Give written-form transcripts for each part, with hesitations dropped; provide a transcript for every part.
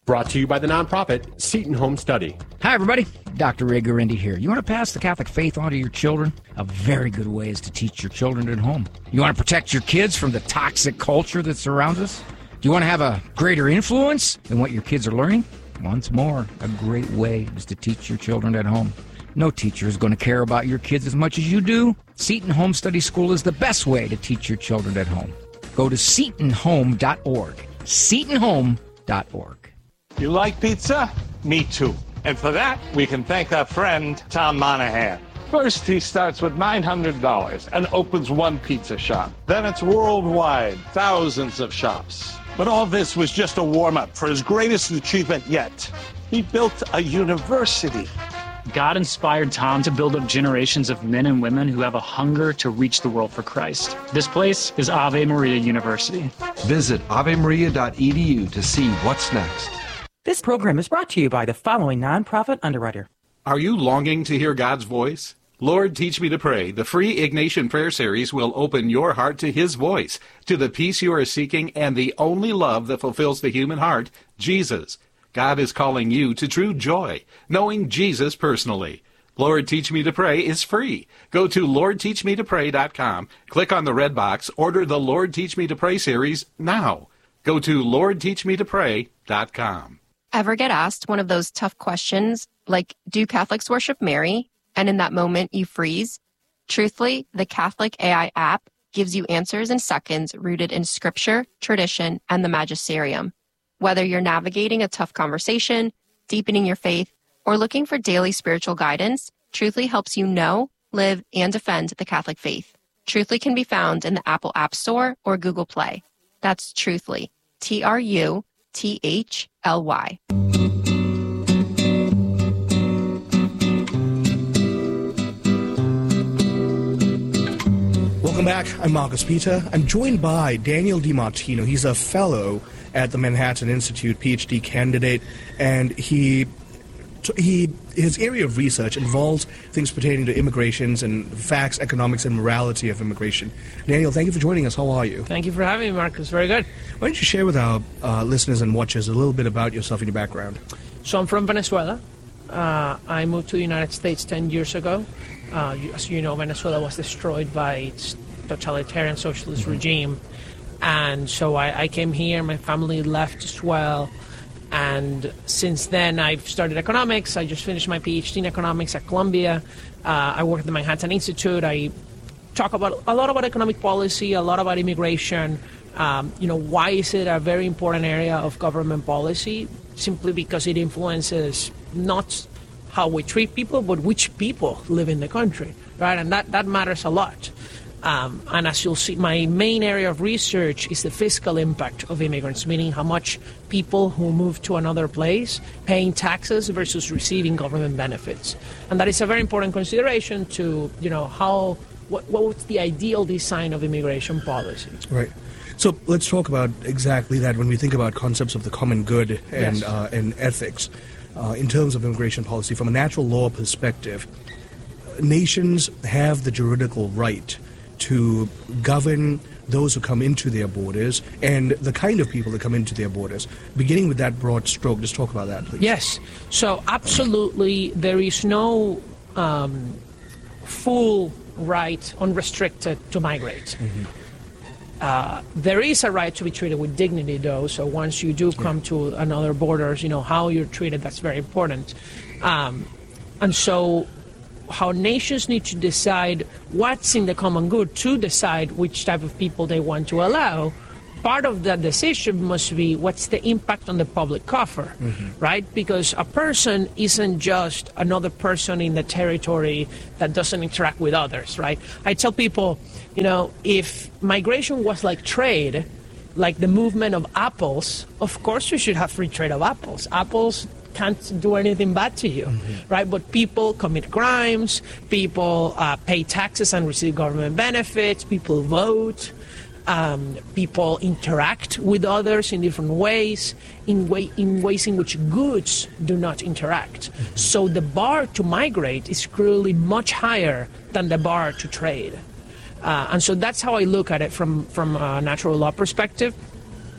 Brought to you by the nonprofit Seton Home Study. Hi, everybody. Dr. Ray Guarendi here. You want to pass the Catholic faith on to your children? A very good way is to teach your children at home. You want to protect your kids from the toxic culture that surrounds us? Do you want to have a greater influence than what your kids are learning? Once more, a great way is to teach your children at home. No teacher is going to care about your kids as much as you do. Seton Home Study School is the best way to teach your children at home. Go to setonhome.org. setonhome.org. You like pizza? Me too. And for that, we can thank our friend, Tom Monahan. First, he starts with $900 and opens one pizza shop. Then it's worldwide, thousands of shops. But all this was just a warm-up for his greatest achievement yet. He built a university. God inspired Tom to build up generations of men and women who have a hunger to reach the world for Christ. This place is Ave Maria University. Visit avemaria.edu to see what's next. This program is brought to you by the following nonprofit underwriter. Are you longing to hear God's voice? Lord, Teach Me to Pray, the free Ignatian Prayer Series will open your heart to His voice, to the peace you are seeking, and the only love that fulfills the human heart, Jesus. God is calling you to true joy, knowing Jesus personally. Lord, Teach Me to Pray is free. Go to LordTeachMeToPray.com, click on the red box, order the Lord, Teach Me to Pray series now. Go to LordTeachMeToPray.com. Ever get asked one of those tough questions, like, do Catholics worship Mary? And in that moment, you freeze? Truthfully, the Catholic AI app gives you answers in seconds rooted in scripture, tradition, and the magisterium. Whether you're navigating a tough conversation, deepening your faith, or looking for daily spiritual guidance, Truthfully helps you know, live, and defend the Catholic faith. Truthfully can be found in the Apple App Store or Google Play. That's Truthfully, Truthly. Welcome back. I'm Marcus Peter. I'm joined by Daniel DiMartino. He's a fellow at the Manhattan Institute, PhD candidate, and his area of research involves things pertaining to immigrations and facts, economics, and morality of immigration. Daniel, thank you for joining us. How are you? Thank you for having me, Marcus. Very good. Why don't you share with our listeners and watchers a little bit about yourself and your background? So I'm from Venezuela. I moved to the United States 10 years ago. As you know, Venezuela was destroyed by its totalitarian socialist regime. And so I came here, my family left as well. And since then, I've studied economics. I just finished my PhD in economics at Columbia. I work at the Manhattan Institute. I talk about a lot about economic policy, a lot about immigration. Why is it a very important area of government policy? Simply because it influences not how we treat people, but which people live in the country, right? And that matters a lot. And as you'll see, my main area of research is the fiscal impact of immigrants, meaning how much people who move to another place paying taxes versus receiving government benefits. And that is a very important consideration to, what's the ideal design of immigration policy. Right. So let's talk about exactly that when we think about concepts of the common good and, Yes. And ethics. In terms of immigration policy, from a natural law perspective, nations have the juridical right to govern those who come into their borders and the kind of people that come into their borders. Beginning with that broad stroke, just talk about that, please. Yes. So absolutely, there is no full right, unrestricted, to migrate. Mm-hmm. There is a right to be treated with dignity, though. So once you do come to another borders, how you're treated, that's very important. And so how nations need to decide what's in the common good to decide which type of people they want to allow. Part of that decision must be what's the impact on the public coffer, right? Because a person isn't just another person in the territory that doesn't interact with others, right? I tell people, if migration was like trade, like the movement of apples, of course we should have free trade of apples. Apples can't do anything bad to you, right? But people commit crimes, people pay taxes and receive government benefits, people vote, people interact with others in different ways, in ways in which goods do not interact. So the bar to migrate is clearly much higher than the bar to trade. And so that's how I look at it from a natural law perspective.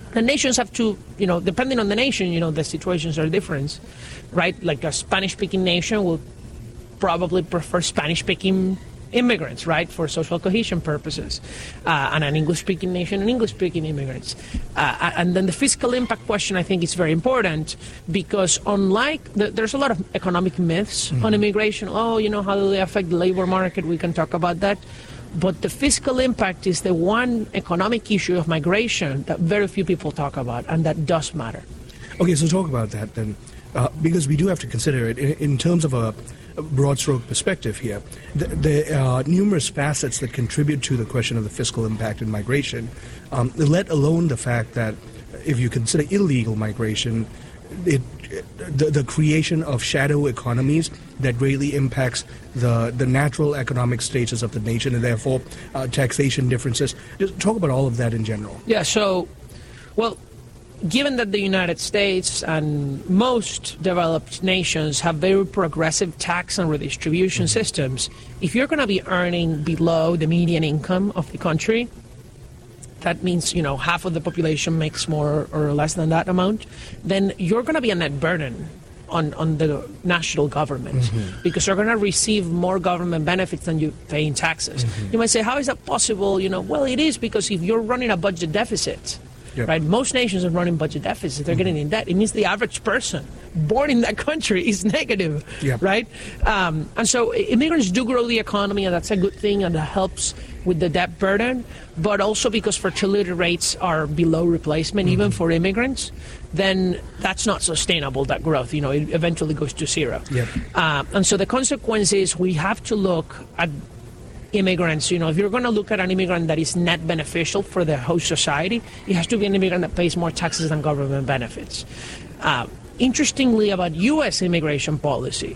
The nations have to, depending on the nation, the situations are different, right? Like a Spanish-speaking nation will probably prefer Spanish-speaking immigrants, right, for social cohesion purposes, and an English-speaking nation and English-speaking immigrants. And then the fiscal impact question, I think, is very important because there's a lot of economic myths on immigration. Oh, how do they affect the labor market? We can talk about that. But the fiscal impact is the one economic issue of migration that very few people talk about, and that does matter. Okay, so talk about that then, because we do have to consider it in terms of a broad stroke perspective here. There are numerous facets that contribute to the question of the fiscal impact in migration, let alone the fact that if you consider illegal migration, the creation of shadow economies that greatly impacts the natural economic status of the nation and therefore taxation differences. Just talk about all of that in general. Yeah, given that the United States and most developed nations have very progressive tax and redistribution systems, if you're going to be earning below the median income of the country, that means, half of the population makes more or less than that amount, then you're going to be a net burden on the national government because you're going to receive more government benefits than you pay in taxes. You might say, how is that possible? Well, it is because if you're running a budget deficit, right? Most nations are running budget deficits. They're getting in debt. It means the average person born in that country is negative, right? And so immigrants do grow the economy, and that's a good thing, and that helps with the debt burden. But also because fertility rates are below replacement, even for immigrants, then that's not sustainable, that growth. It eventually goes to zero. And so the consequence is we have to look at immigrants. If you're going to look at an immigrant that is net beneficial for the host society, it has to be an immigrant that pays more taxes than government benefits. Interestingly, about U.S. immigration policy,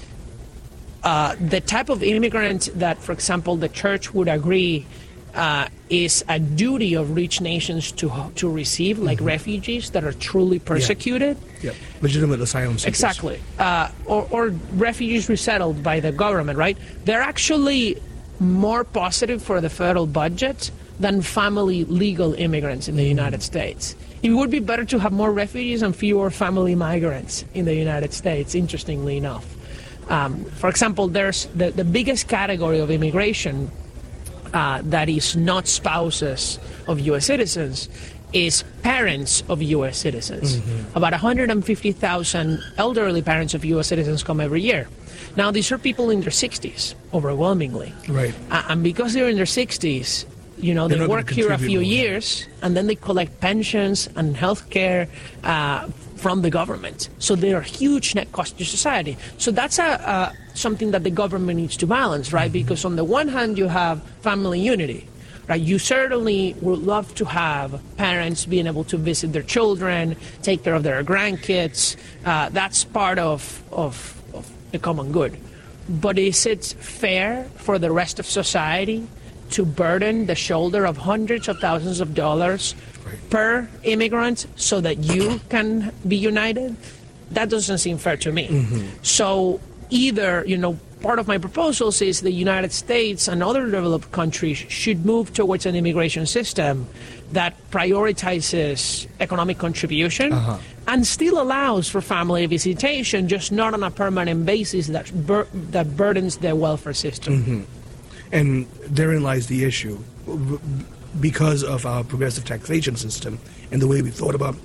the type of immigrant that, for example, the church would agree is a duty of rich nations to receive, like refugees that are truly persecuted. Legitimate asylum seekers. Exactly. Or refugees resettled by the government, right? They're actually more positive for the federal budget than family legal immigrants in the United States. It would be better to have more refugees and fewer family migrants in the United States, interestingly enough. For example, there's the biggest category of immigration that is not spouses of U.S. citizens is parents of U.S. citizens. About 150,000 elderly parents of U.S. citizens come every year. Now, these are people in their 60s, overwhelmingly. Right. And because they're in their 60s, they work here a few years, and then they collect pensions and health care from the government. So they are huge net cost to society. So that's something that the government needs to balance, right? Because on the one hand, you have family unity. Right, you certainly would love to have parents being able to visit their children, take care of their grandkids. That's part of the common good. But is it fair for the rest of society to burden the shoulder of hundreds of thousands of dollars per immigrant so that you can be united? That doesn't seem fair to me. So either, part of my proposals is the United States and other developed countries should move towards an immigration system that prioritizes economic contribution and still allows for family visitation, just not on a permanent basis that burdens the welfare system. And therein lies the issue. Because of our progressive taxation system and the way we thought about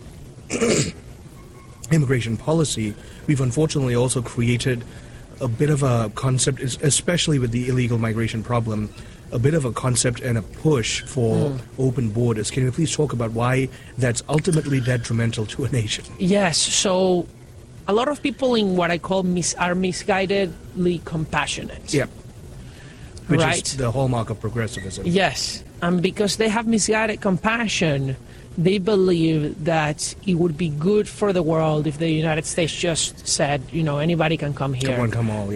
immigration policy, we've unfortunately also created a bit of a concept, especially with the illegal migration problem, a bit of a concept and a push for open borders. Can you please talk about why that's ultimately detrimental to a nation? Yes, so a lot of people in what I call are misguidedly compassionate. Which is the hallmark of progressivism. Yes, and because they have misguided compassion, they believe that it would be good for the world if the United States just said, anybody can come here. Come one, come all,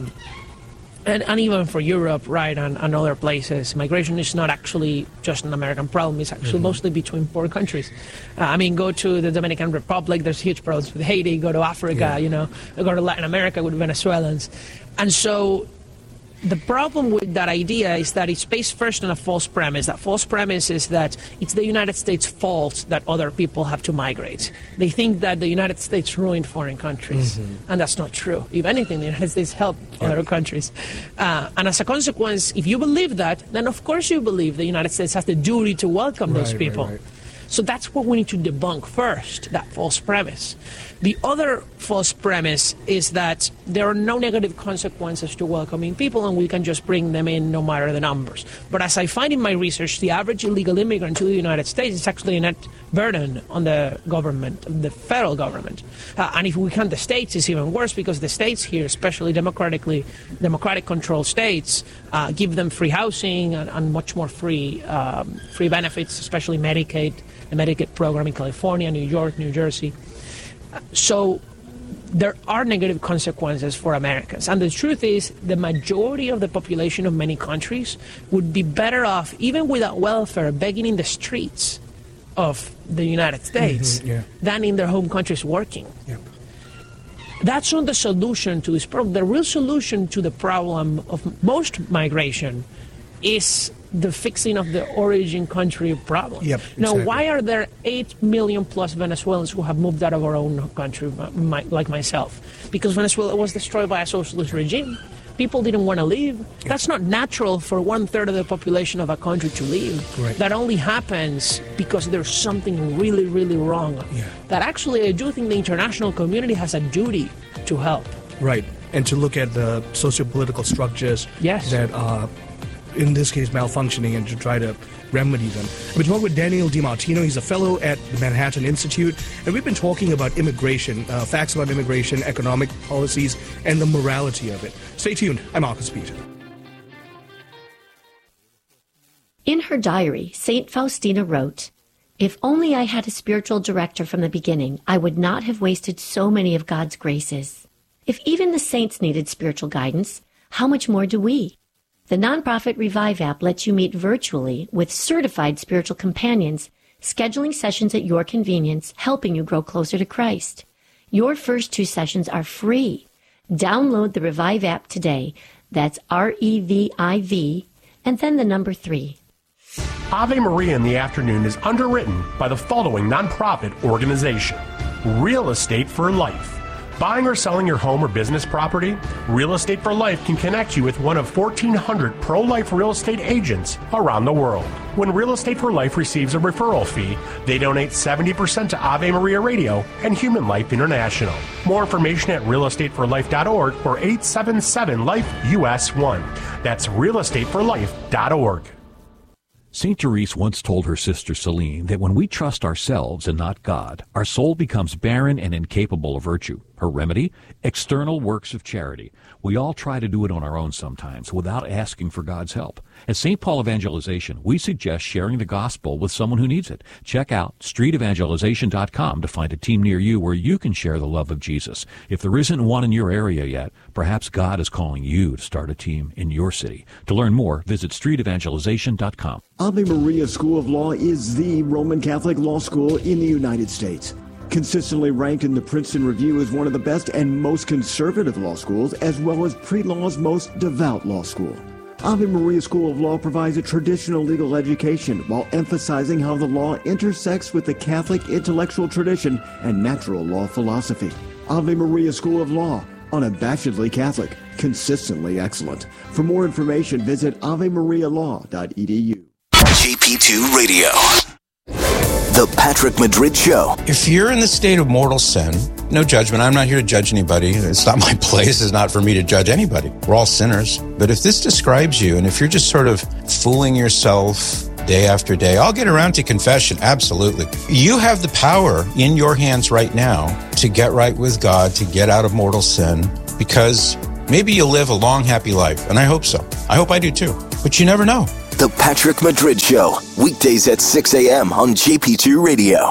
And even for Europe, right, and other places, migration is not actually just an American problem. It's actually mostly between poor countries. Go to the Dominican Republic, there's huge problems with Haiti. Go to Africa, go to Latin America with Venezuelans. And so The problem with that idea is that it's based first on a false premise. That false premise is that it's the United States' fault that other people have to migrate. They think that the United States ruined foreign countries, and that's not true. If anything, the United States helped other countries. And as a consequence, if you believe that, then of course you believe the United States has the duty to welcome those people. Right. So that's what we need to debunk first, that false premise. The other false premise is that there are no negative consequences to welcoming people and we can just bring them in no matter the numbers. But as I find in my research, the average illegal immigrant to the United States is actually a net burden on the government, the federal government. And if we count the states, it's even worse because the states here, especially democratic controlled states, give them free housing and much more free benefits, especially Medicaid, the Medicaid program in California, New York, New Jersey. So there are negative consequences for Americans. And the truth is, the majority of the population of many countries would be better off, even without welfare, begging in the streets of the United States than in their home countries working. Yep. That's not the solution to this problem. The real solution to the problem of most migration is the fixing of the origin country problem. Yep, now, exactly. why are there 8 million plus Venezuelans who have moved out of our own country, like myself? Because Venezuela was destroyed by a socialist regime. People didn't want to leave. That's not natural for 1/3 of the population of a country to leave. Right. That only happens because there's something really, really wrong. That actually, I do think the international community has a duty to help. Right, and to look at the socio-political structures that are, in this case, malfunctioning and to try to remedy them. We're talking with Daniel DiMartino. He's a fellow at the Manhattan Institute, and we've been talking about immigration, facts about immigration, economic policies, and the morality of it. Stay tuned. I'm Marcus Peter. In her diary, St. Faustina wrote, "If only I had a spiritual director from the beginning, I would not have wasted so many of God's graces. If even the saints needed spiritual guidance, how much more do we?" The nonprofit Revive app lets you meet virtually with certified spiritual companions, scheduling sessions at your convenience, helping you grow closer to Christ. Your first 2 sessions are free. Download the Revive app today. That's REVIV, and then the number 3. Ave Maria in the Afternoon is underwritten by the following nonprofit organization: Real Estate for Life. Buying or selling your home or business property? Real Estate for Life can connect you with one of 1,400 pro-life real estate agents around the world. When Real Estate for Life receives a referral fee, they donate 70% to Ave Maria Radio and Human Life International. More information at realestateforlife.org or 877-LIFE-US1. That's realestateforlife.org. St. Therese once told her sister Celine that when we trust ourselves and not God, our soul becomes barren and incapable of virtue. Her remedy? External works of charity. We all try to do it on our own sometimes without asking for God's help. At St. Paul Evangelization, we suggest sharing the gospel with someone who needs it. Check out streetevangelization.com to find a team near you where you can share the love of Jesus. If there isn't one in your area yet, perhaps God is calling you to start a team in your city. To learn more, visit streetevangelization.com. Ave Maria School of Law is the Roman Catholic law school in the United States. Consistently ranked in the Princeton Review as one of the best and most conservative law schools, as well as pre-law's most devout law school. Ave Maria School of Law provides a traditional legal education while emphasizing how the law intersects with the Catholic intellectual tradition and natural law philosophy. Ave Maria School of Law, unabashedly Catholic, consistently excellent. For more information, visit avemarialaw.edu. GP2 Radio. The Patrick Madrid Show. If you're in the state of mortal sin, no judgment. I'm not here to judge anybody. It's not my place. It's not for me to judge anybody. We're all sinners. But if this describes you, and if you're just sort of fooling yourself day after day, I'll get around to confession. Absolutely. You have the power in your hands right now to get right with God, to get out of mortal sin, because maybe you'll live a long, happy life. And I hope so. I hope I do too. But you never know. The Patrick Madrid Show, weekdays at 6 a.m. on GP2 Radio.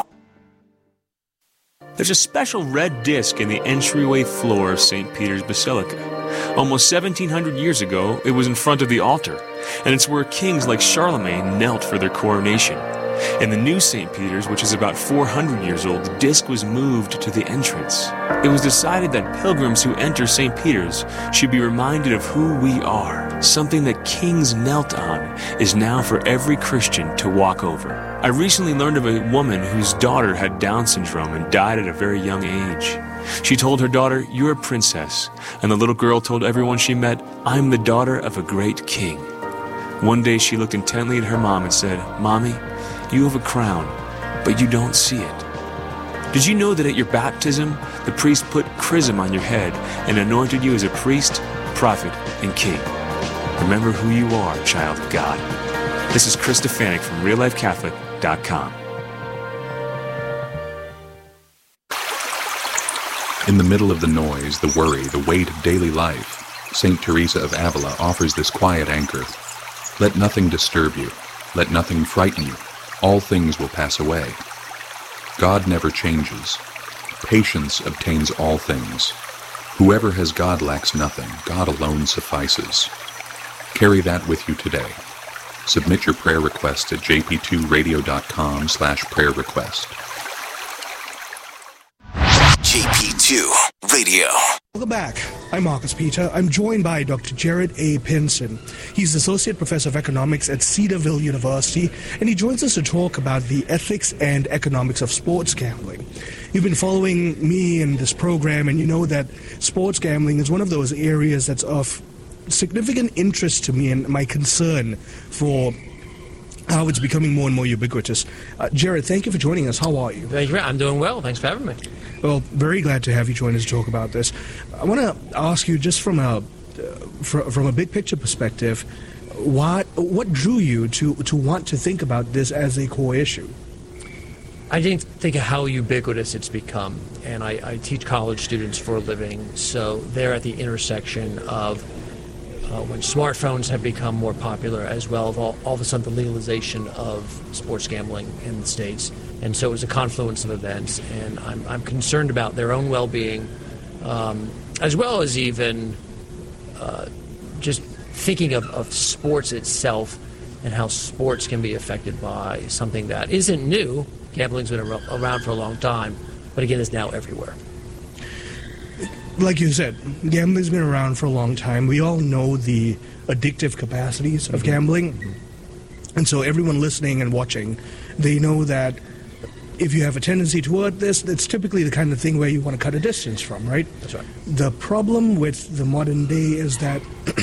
There's a special red disc in the entryway floor of St. Peter's Basilica. Almost 1,700 years ago, it was in front of the altar, and it's where kings like Charlemagne knelt for their coronation. In the new St. Peter's, which is about 400 years old, the disc was moved to the entrance. It was decided that pilgrims who enter St. Peter's should be reminded of who we are. something that kings knelt on, is now for every Christian to walk over. I recently learned of a woman whose daughter had Down syndrome and died at a very young age. She told her daughter, "You're a princess." And the little girl told everyone she met, "I'm the daughter of a great king." One day she looked intently at her mom and said, "Mommy, you have a crown, but you don't see it." Did you know that at your baptism, the priest put chrism on your head and anointed you as a priest, prophet, and king? Remember who you are, child of God. This is Chris Stefanik from reallifecatholic.com. In the middle of the noise, the worry, the weight of daily life, St. Teresa of Avila offers this quiet anchor. Let nothing disturb you. Let nothing frighten you. All things will pass away. God never changes. Patience obtains all things. Whoever has God lacks nothing. God alone suffices. Carry that with you today. Submit your prayer request at jp2radio.com/prayer request. JP2 Radio. Welcome back. I'm Marcus Peter. I'm joined by Dr. Jared A. Pinson. He's Associate Professor of Economics at Cedarville University, and he joins us to talk about the ethics and economics of sports gambling. You've been following me in this program, and you know that sports gambling is one of those areas that's of significant interest to me and my concern for how it's becoming more and more ubiquitous. Jared, thank you for joining us. How are you? Thank you. I'm doing well. Thanks for having me. Well, very glad to have you join us to talk about this. I want to ask you, just from a big picture perspective, what drew you to want to think about this as a core issue? I didn't think of how ubiquitous it's become, and I teach college students for a living, so they're at the intersection of when smartphones have become more popular, as well as all of a sudden the legalization of sports gambling in the States. And so it was a confluence of events, and I'm concerned about their own well-being, as well as even just thinking of sports itself and how sports can be affected by something that isn't new. Gambling's been around for a long time, but again, is now everywhere. Like you said, gambling's been around for a long time. We all know the addictive capacities of gambling. And so everyone listening and watching, they know that if you have a tendency toward this, it's typically the kind of thing where you want to cut a distance from, right? That's right. The problem with the modern day is that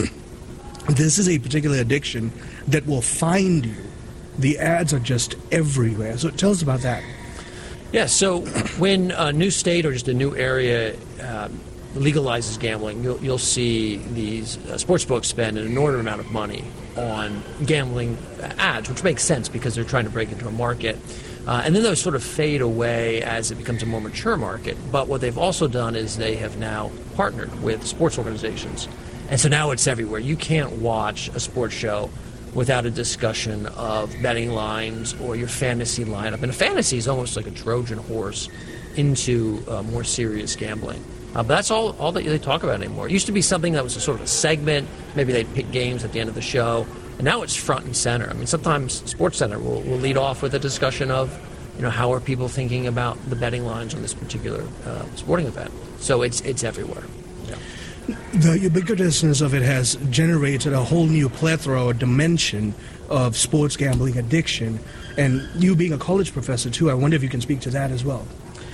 this is a particular addiction that will find you. The ads are just everywhere. So tell us about that. Yeah, so when a new state or just a new area legalizes gambling, you'll see these sports books spend an inordinate amount of money on gambling ads, which makes sense because they're trying to break into a market. And then those sort of fade away as it becomes a more mature market. But what they've also done is they have now partnered with sports organizations. And so now it's everywhere. You can't watch a sports show without a discussion of betting lines or your fantasy lineup. And a fantasy is almost like a Trojan horse into more serious gambling. But that's all that they talk about anymore. It used to be something that was a sort of a segment. Maybe they'd pick games at the end of the show. And now it's front and center. I mean, sometimes SportsCenter will lead off with a discussion of, how are people thinking about the betting lines on this particular sporting event. So it's everywhere. Yeah. The ubiquitousness of it has generated a whole new plethora or dimension of sports gambling addiction. And you being a college professor, too, I wonder if you can speak to that as well.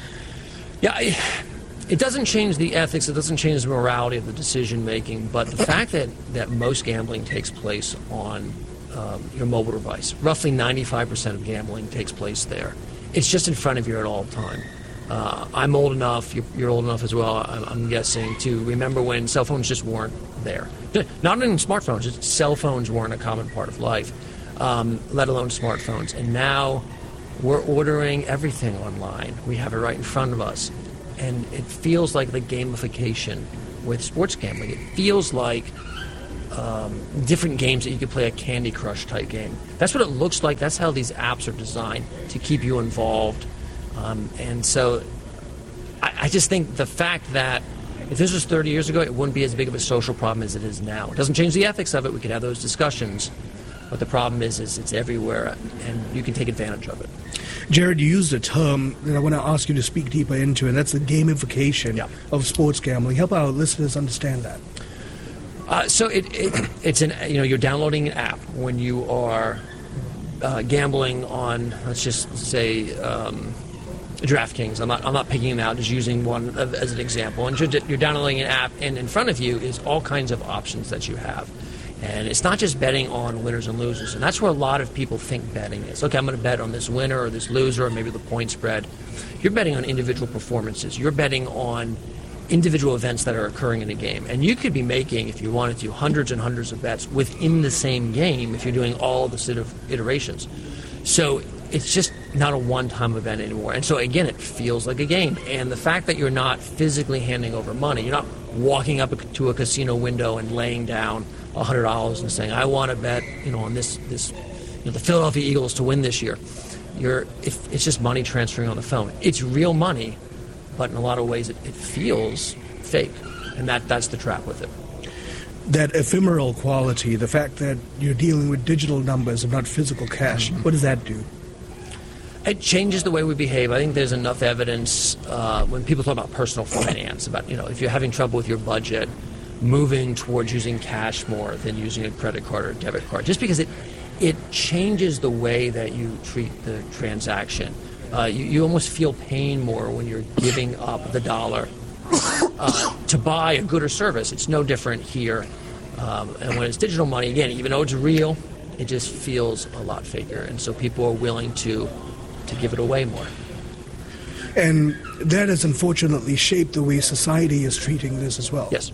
Yeah, it doesn't change the ethics, it doesn't change the morality of the decision-making, but the fact that most gambling takes place on your mobile device, roughly 95% of gambling takes place there. It's just in front of you at all time. I'm old enough, you're old enough as well, I'm guessing, to remember when cell phones just weren't there. Not even smartphones, just cell phones weren't a common part of life, let alone smartphones. And now we're ordering everything online. We have it right in front of us. And it feels like the gamification with sports gambling. It feels like different games that you could play, a Candy Crush type game. That's what it looks like. That's how these apps are designed to keep you involved. And so I just think the fact that if this was 30 years ago, it wouldn't be as big of a social problem as it is now. It doesn't change the ethics of it. We could have those discussions. But the problem is it's everywhere, and you can take advantage of it. Jared, you used a term that I want to ask you to speak deeper into, and that's the gamification of sports gambling. Help our listeners understand that. So it's you're downloading an app when you are gambling on, let's just say, DraftKings. I'm not picking them out, just using one as an example. And you're downloading an app, and in front of you is all kinds of options that you have. And it's not just betting on winners and losers. And that's where a lot of people think betting is. Okay, I'm going to bet on this winner or this loser or maybe the point spread. You're betting on individual performances. You're betting on individual events that are occurring in a game. And you could be making, if you wanted to, hundreds and hundreds of bets within the same game if you're doing all the sort of iterations. So it's just not a one-time event anymore. And so, again, it feels like a game. And the fact that you're not physically handing over money, you're not walking up to a casino window and laying down $100 and saying, I want to bet, on this the Philadelphia Eagles to win this year. It's just money transferring on the phone. It's real money, but in a lot of ways it feels fake. And that's the trap with it. That ephemeral quality, the fact that you're dealing with digital numbers and not physical cash, what does that do? It changes the way we behave. I think there's enough evidence when people talk about personal finance, about, if you're having trouble with your budget, moving towards using cash more than using a credit card or a debit card, just because it changes the way that you treat the transaction. You almost feel pain more when you're giving up the dollar to buy a good or service. It's no different here. And when it's digital money, again, even though it's real, it just feels a lot faker. And so people are willing to give it away more. And that has unfortunately shaped the way society is treating this as well. Yes.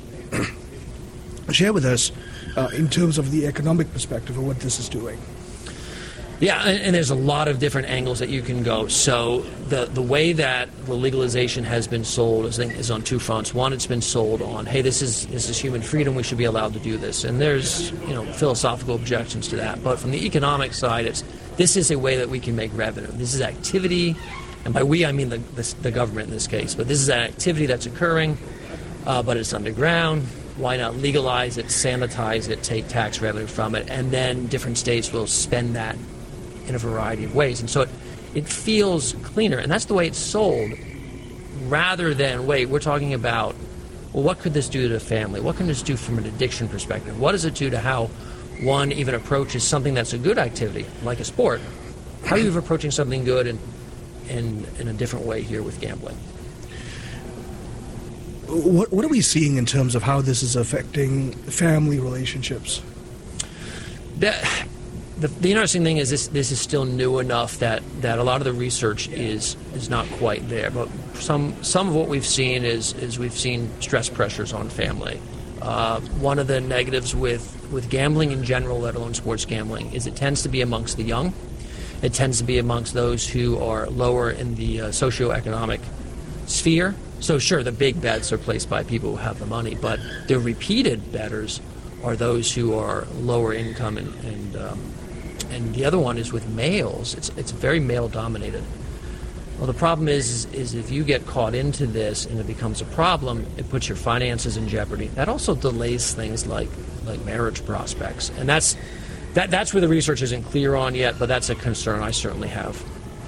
Share with us, in terms of the economic perspective of what this is doing. Yeah, and there's a lot of different angles that you can go. So the way that the legalization has been sold is on two fronts. One, it's been sold on, hey, this is human freedom, we should be allowed to do this. And there's philosophical objections to that. But from the economic side, this is a way that we can make revenue. This is activity, and by we I mean the government in this case. But this is an activity that's occurring, but it's underground. Why not legalize it, sanitize it, take tax revenue from it, and then different states will spend that in a variety of ways. And so it feels cleaner, and that's the way it's sold, rather than, wait, we're talking about, well, what could this do to a family? What can this do from an addiction perspective? What does it do to how one even approaches something that's a good activity, like a sport? How are you approaching something good in a different way here with gambling? What are we seeing in terms of how this is affecting family relationships? The interesting thing is this is still new enough that a lot of the research is not quite there. But some of what we've seen is we've seen stress pressures on family. One of the negatives with gambling in general, let alone sports gambling, is it tends to be amongst the young. It tends to be amongst those who are lower in the socioeconomic sphere. So sure, the big bets are placed by people who have the money, but the repeated bettors are those who are lower income, and the other one is with males. It's very male dominated. Well, the problem is if you get caught into this and it becomes a problem, it puts your finances in jeopardy. That also delays things like marriage prospects, and that's where the research isn't clear on yet. But that's a concern I certainly have.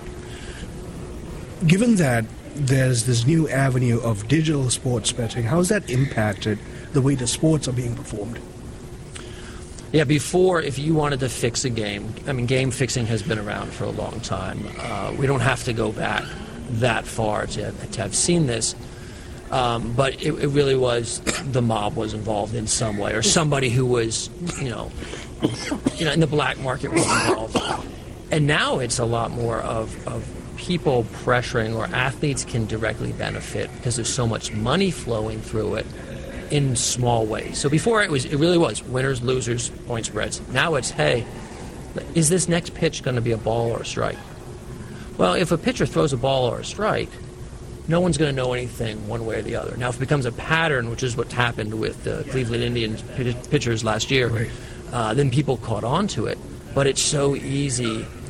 Given that there's this new avenue of digital sports betting, how has that impacted the way the sports are being performed? Yeah, before, if you wanted to fix a game, game fixing has been around for a long time. We don't have to go back that far to have seen this. But it really was, the mob was involved in some way, or somebody who was, in the black market was involved. And now it's a lot more of people pressuring, or athletes can directly benefit because there's so much money flowing through it in small ways. So before it really was winners, losers, point spreads. Now it's, hey, is this next pitch going to be a ball or a strike? Well, if a pitcher throws a ball or a strike, no one's going to know anything one way or the other. Now, if it becomes a pattern, which is what happened with the Cleveland Indians pitchers last year, then people caught on to it. But it's so easy